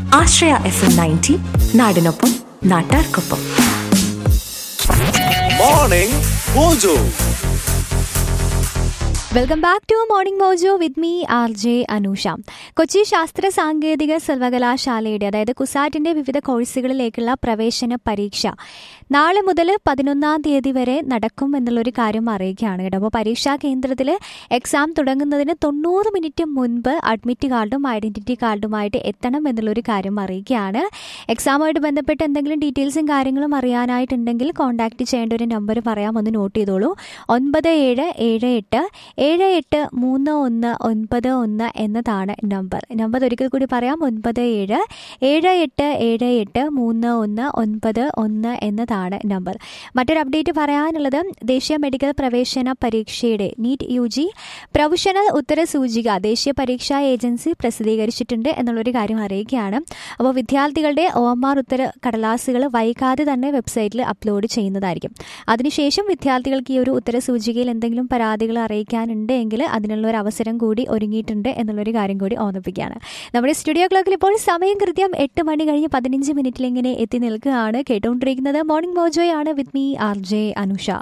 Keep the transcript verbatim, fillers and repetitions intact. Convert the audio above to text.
ആശ്രയ F M ninety, നാടിനൊപ്പം നാട്ടാർക്കൊപ്പം. Morning mojo. Welcome back to morning mojo with me R J Anusha. Kochi ശാസ്ത്ര സാങ്കേതിക സർവകലാശാലയുടെ അതായത് കുസാറ്റിന്റെ വിവിധ കോഴ്സുകളിലേക്കുള്ള പ്രവേശന പരീക്ഷ നാളെ മുതൽ പതിനൊന്നാം തീയതി വരെ നടക്കും എന്നുള്ളൊരു കാര്യം അറിയിക്കുകയാണ് കേട്ടോ. അപ്പോൾ പരീക്ഷാ കേന്ദ്രത്തിൽ എക്സാം തുടങ്ങുന്നതിന് തൊണ്ണൂറ് മിനിറ്റ് മുൻപ് അഡ്മിറ്റ് കാർഡും ഐഡന്റിറ്റി കാർഡുമായിട്ട് എത്തണം എന്നുള്ളൊരു കാര്യം അറിയിക്കുകയാണ്. എക്സാമുമായിട്ട് ബന്ധപ്പെട്ട് എന്തെങ്കിലും ഡീറ്റെയിൽസും കാര്യങ്ങളും അറിയാനായിട്ടുണ്ടെങ്കിൽ കോൺടാക്ട് ചെയ്യേണ്ട ഒരു നമ്പർ പറയാം, ഒന്ന് നോട്ട് ചെയ്തോളൂ. ഒൻപത് ഏഴ് ഏഴ് എട്ട് ഏഴ് എട്ട് മൂന്ന് ഒന്ന് ഒൻപത് ഒന്ന് എന്നതാണ് നമ്പർ. നമ്പർ ഒരിക്കൽ കൂടി പറയാം, ഒൻപത് ഏഴ് ഏഴ് എട്ട് ഏഴ് എട്ട് മൂന്ന് ഒന്ന് ഒൻപത് ഒന്ന് എന്നതാണ് നമ്പർ. മറ്റൊരു അപ്ഡേറ്റ് പറയാനുള്ളത് ദേശീയ മെഡിക്കൽ പ്രവേശന പരീക്ഷയുടെ നീറ്റ് യു ജി പ്രൊവിഷണൽ ഉത്തര സൂചിക ദേശീയ പരീക്ഷാ ഏജൻസി പ്രസിദ്ധീകരിച്ചിട്ടുണ്ട് എന്നുള്ളൊരു കാര്യം അറിയിക്കുകയാണ്. അപ്പോൾ വിദ്യാർത്ഥികളുടെ ഒ എം ആർ ഉത്തര കടലാസുകൾ വൈകാതെ തന്നെ വെബ്സൈറ്റിൽ അപ്ലോഡ് ചെയ്യുന്നതായിരിക്കും. അതിനുശേഷം വിദ്യാർത്ഥികൾക്ക് ഈ ഒരു ഉത്തര സൂചികയിൽ എന്തെങ്കിലും പരാതികൾ അറിയിക്കാൻ ഉണ്ട് എങ്കിൽ അതിനുള്ള ഒരു അവസരം കൂടി ഒരുങ്ങിയിട്ടുണ്ട് എന്നുള്ളൊരു കാര്യം കൂടി ഓർമ്മിപ്പിക്കുകയാണ്. നമ്മുടെ സ്റ്റുഡിയോ ക്ലോക്കിൽ ഇപ്പോൾ സമയം കൃത്യം എട്ട് മണി കഴിഞ്ഞ് പതിനഞ്ച് മിനിറ്റിൽ ഇങ്ങനെ എത്തി നിൽക്കുകയാണ്. കേട്ടുകൊണ്ടിരിക്കുന്നത് morning മോജോയാണ് with me R J Anusha.